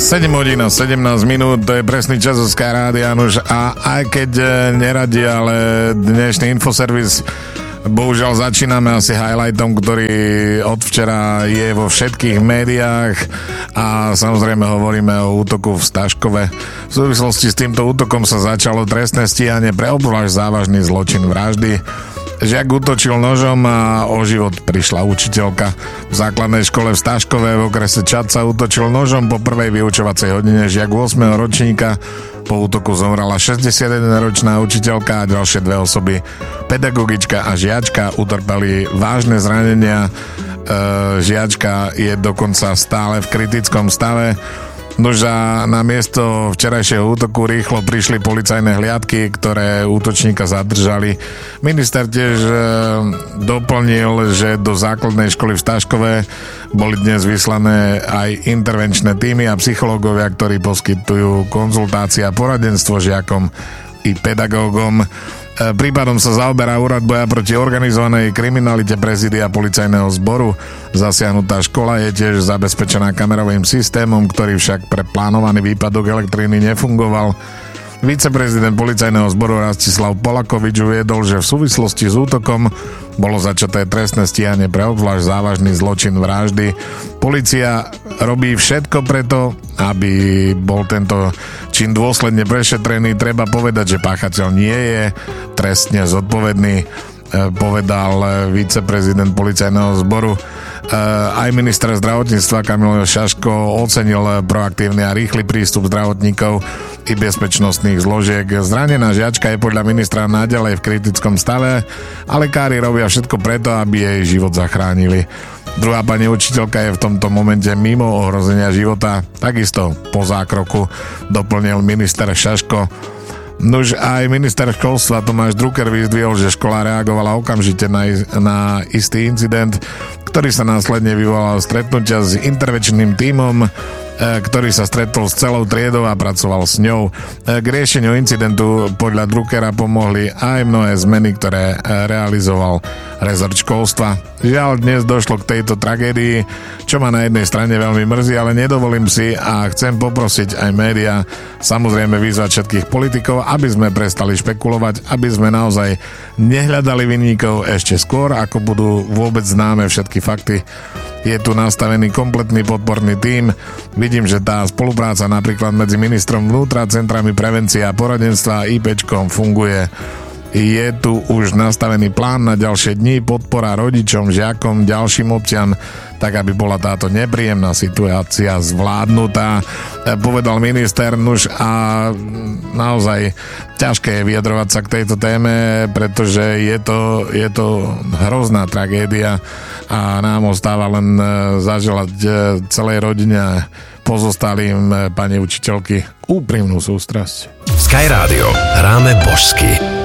7 hodín a 17 minút, to je presný čas z Sky Rádia. A aj keď neradi, ale dnešný infoservis bohužiaľ začíname asi highlightom, ktorý od včera je vo všetkých médiách a samozrejme hovoríme o útoku v Staškove. V súvislosti s týmto útokom sa začalo trestné stíhanie pre obzvlášť závažný zločin vraždy. Žiak útočil nožom a o život prišla učiteľka. V základnej škole v Staškove v okrese Čadca útočil nožom po prvej vyučovacej hodine žiak 8. ročníka. Po útoku zomrela 61-ročná učiteľka a ďalšie dve osoby, pedagogička a žiačka, utrpeli vážne zranenia. Žiačka je dokonca stále v kritickom stave. Nože na miesto včerajšieho útoku rýchlo prišli policajné hliadky, ktoré útočníka zadržali. Minister tiež doplnil, že do základnej školy v Staškove boli dnes vyslané aj intervenčné týmy a psychológovia, ktorí poskytujú konzultácie a poradenstvo žiakom i pedagógom. Prípadom sa zaoberá Úrad boja proti organizovanej kriminalite prezídia policajného zboru. Zasiahnutá škola je tiež zabezpečená kamerovým systémom, ktorý však pre plánovaný výpadok elektriny nefungoval. Viceprezident policajného zboru Rastislav Polakovič uviedol, že v súvislosti s útokom bolo začaté trestné stíhanie pre obzvlášť závažný zločin vraždy. Polícia robí všetko preto, aby bol tento čin dôsledne prešetrený. Treba povedať, že páchateľ nie je trestne zodpovedný, povedal viceprezident policajného zboru. Aj minister zdravotníctva Kamil Šaško ocenil proaktívny a rýchly prístup zdravotníkov i bezpečnostných zložiek. Zranená žiačka je podľa ministra naďalej v kritickom stave a lekári robia všetko preto, aby jej život zachránili. Druhá pani učiteľka je v tomto momente mimo ohrozenia života, takisto po zákroku, doplnil minister Šaško. Nuž aj minister školstva Tomáš Drucker vyzdvihol, že škola reagovala okamžite na istý incident, ktorý sa následne vyvolal stretnutia s intervenčným tímom, ktorý sa stretol s celou triedou a pracoval s ňou. K riešeniu incidentu podľa Druckera pomohli aj mnohé zmeny, ktoré realizoval rezort školstva. Žiaľ, dnes došlo k tejto tragédii, čo ma na jednej strane veľmi mrzí, ale nedovolím si a chcem poprosiť aj médiá, samozrejme vyzvať všetkých politikov, aby sme prestali špekulovať, aby sme naozaj nehľadali vinníkov ešte skôr, ako budú vôbec známe všetky fakty. Je tu nastavený kompletný podporný tím. Vidím, že tá spolupráca napríklad medzi ministrom vnútra, centrami prevencie a poradenstva a IPčkom funguje. Je tu už nastavený plán na ďalšie dni, podpora rodičom, žiakom, ďalším občan, tak aby bola táto nepríjemná situácia zvládnutá, povedal minister. Nuž a naozaj ťažké je vyjadrovať sa k tejto téme, pretože je to hrozná tragédia a nám ostáva len zaželať celej rodine a pozostalým pani učiteľky úprimnú sústrasť. Sky Rádio hráme božsky.